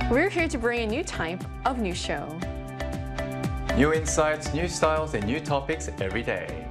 We're here to bring a new type of news show. New insights, new styles, and new topics every day.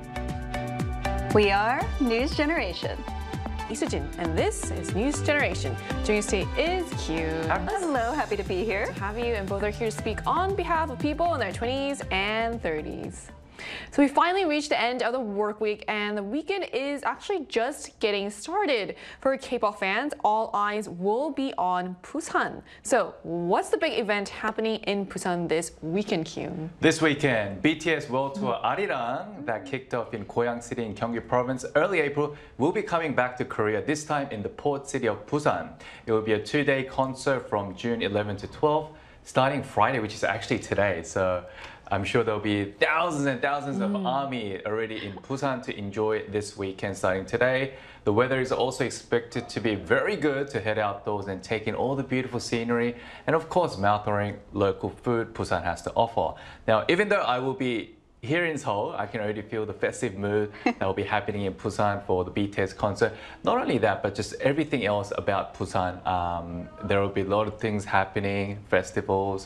We are News Generation. Isujin, and this is News Generation. Tuesday is cute. Hello, happy to be here. To have you, and both are here to speak on behalf of people in their 20s and 30s. So we finally reached the end of the work week, and the weekend is actually just getting started. For K-pop fans, all eyes will be on Busan. So what's the big event happening in Busan this weekend, Kyun? This weekend, BTS World Tour Arirang that kicked off in Goyang City in Gyeonggi Province early April will be coming back to Korea, this time in the port city of Busan. It will be a two-day concert from June 11 to 12, starting Friday, which is actually today. So I'm sure there'll be thousands and thousands of ARMY already in Busan to enjoy this weekend starting today. The weather is also expected to be very good to head outdoors and take in all the beautiful scenery and of course mouth-watering local food Busan has to offer. Now, even though I will be here in Seoul, I can already feel the festive mood that will be happening in Busan for the BTS concert. Not only that, but just everything else about Busan. There will be a lot of things happening, festivals.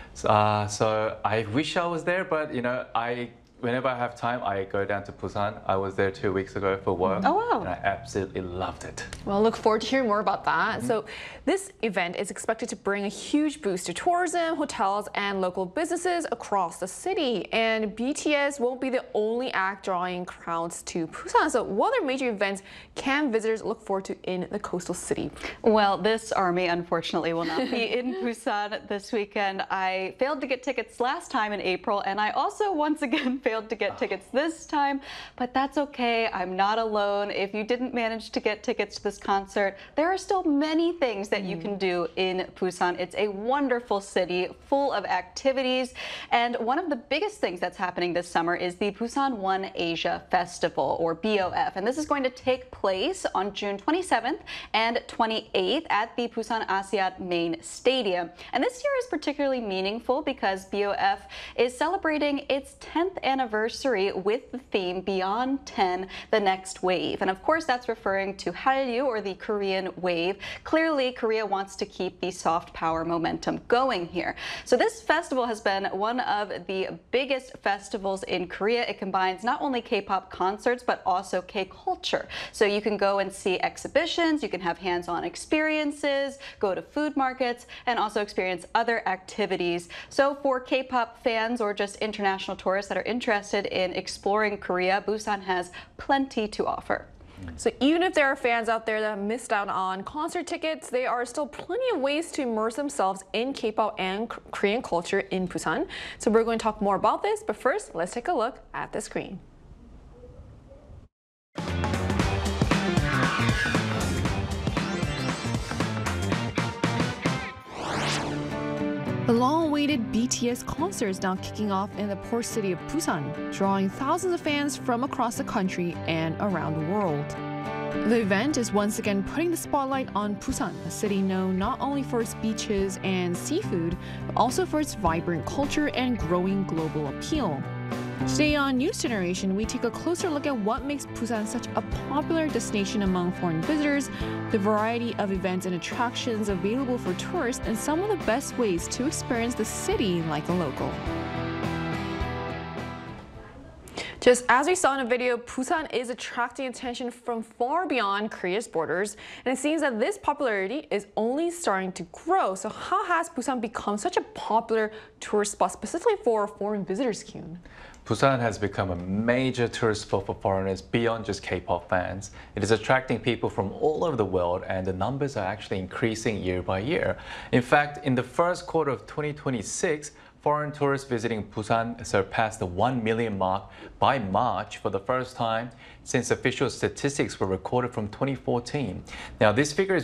So I wish I was there, but you know, whenever I have time, I go down to Busan. I was there 2 weeks ago for work. Oh, wow. And I absolutely loved it. Well, look forward to hearing more about that. So this event is expected to bring a huge boost to tourism, hotels, and local businesses across the city. And BTS won't be the only act drawing crowds to Busan. So what other major events can visitors look forward to in the coastal city? Well, this ARMY unfortunately will not be in Busan this weekend. I failed to get tickets last time in April, and I also once again failed to get tickets this time, but that's okay. I'm not alone. If you didn't manage to get tickets to this concert, there are still many things that you can do in Busan. It's a wonderful city full of activities, and one of the biggest things that's happening this summer is the Busan One Asia Festival, or BOF, and this is going to take place on June 27th and 28th at the Busan Asiad Main Stadium. And this year is particularly meaningful because BOF is celebrating its 10th anniversary with the theme Beyond 10, the Next Wave. And of course, that's referring to Hallyu, or the Korean wave. Clearly, Korea wants to keep the soft power momentum going here. So this festival has been one of the biggest festivals in Korea. It combines not only K-pop concerts, but also K-culture. So you can go and see exhibitions, you can have hands-on experiences, go to food markets, and also experience other activities. So for K-pop fans or just international tourists that are interested in exploring Korea, Busan has plenty to offer. So even if there are fans out there that missed out on concert tickets, there are still plenty of ways to immerse themselves in K-pop and Korean culture in Busan. So we're going to talk more about this, but first, let's take a look at the screen. The long-awaited BTS concert is now kicking off in the port city of Busan, drawing thousands of fans from across the country and around the world. The event is once again putting the spotlight on Busan, a city known not only for its beaches and seafood, but also for its vibrant culture and growing global appeal. Today on News Generation, we take a closer look at what makes Busan such a popular destination among foreign visitors, the variety of events and attractions available for tourists, and some of the best ways to experience the city like a local. Just as we saw in a video, Busan is attracting attention from far beyond Korea's borders, and it seems that this popularity is only starting to grow. So how has Busan become such a popular tourist spot, specifically for foreign visitors, Kyun? Busan has become a major tourist spot for foreigners beyond just K-pop fans. It is attracting people from all over the world, and the numbers are actually increasing year by year. In fact, in the first quarter of 2026, foreign tourists visiting Busan surpassed the 1 million mark by March for the first time since official statistics were recorded from 2014. Now, this figure is